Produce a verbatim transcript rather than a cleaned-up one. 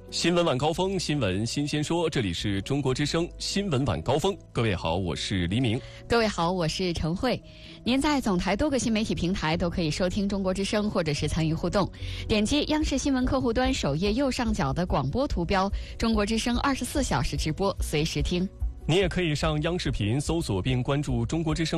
新闻晚高峰，新闻新鲜说，这里是中国之声新闻晚高峰。各位好，我是黎明。 各位好，我是陈慧。您在总台多个新媒体平台都可以收听中国之声，或者是参与互动。点击央视新闻客户端首页右上角的广播图标，中国之声二十四小时直播，随时听。 你也可以上央视频搜索并关注中国之声